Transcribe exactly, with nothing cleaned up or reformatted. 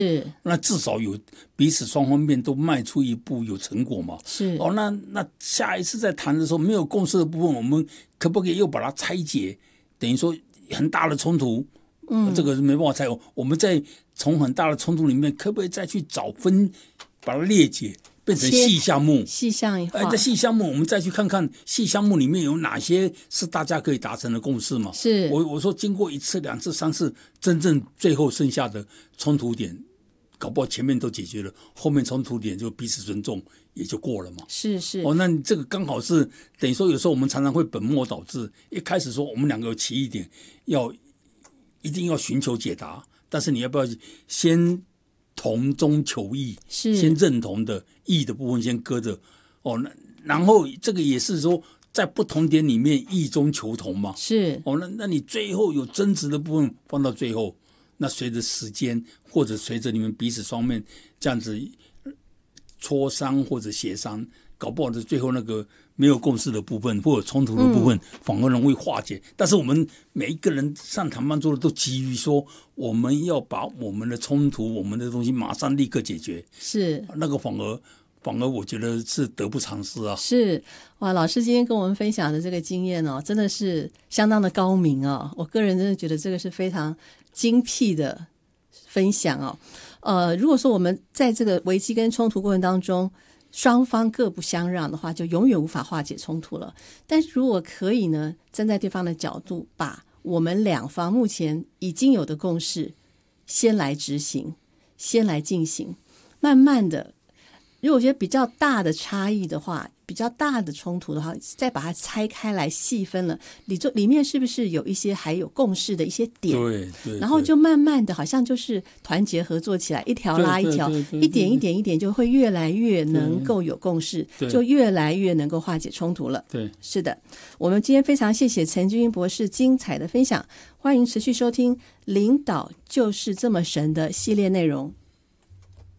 是， 那至少有彼此双方面都迈出一步，有成果嘛。 是哦，那那下一次在谈的时候，没有共识的部分，我们可不可以又把它拆解？等于说很大的冲突，嗯，这个是没办法拆。我们再从很大的冲突里面，可不可以再去找分，把它列解？变成细项目， 细项化。 哎，在细项目，我们再去看看细项目里面有哪些是大家可以达成的共识嘛？ 是我我说经过一次、两次、三次，真正最后剩下的冲突点，搞不好前面都解决了，后面冲突点就彼此尊重也就过了嘛。 是是哦，那你这个刚好是等于说，有时候我们常常会本末倒置，一开始说我们两个有歧义点，要一定要寻求解答，但是你要不要先同中求异， 是先认同的异的部分先搁着哦，那然后这个也是说在不同点里面异中求同嘛， 是哦，那那你最后有争执的部分放到最后，那随着时间或者随着你们彼此双面这样子磋商或者协商，搞不好的最后那个没有共识的部分或者冲突的部分，反而容易化解。嗯、但是我们每一个人上谈判桌的都急于说，我们要把我们的冲突、我们的东西马上立刻解决， 是那个反而反而我觉得是得不偿失啊。 是哇，老师今天跟我们分享的这个经验哦，真的是相当的高明哦。我个人真的觉得这个是非常精辟的分享哦。呃，如果说我们在这个危机跟冲突过程当中，双方各不相让的话，就永远无法化解冲突了。但是如果可以呢，站在对方的角度，把我们两方目前已经有的共识先来执行，先来进行，慢慢的，如果觉得比较大的差异的话，比较大的冲突的话，再把它拆开来细分了，里头里面是不是有一些还有共识的一些点？ 对 对, 对。 然后就慢慢的，好像就是团结合作起来，一条拉一条， 对对对对对一点一点一点，就会越来越能够有共识，就越来越能够化解冲突了。 对， 是的，我们今天非常谢谢陈君博士精彩的分享，欢迎持续收听《领导就是这么神》的系列内容。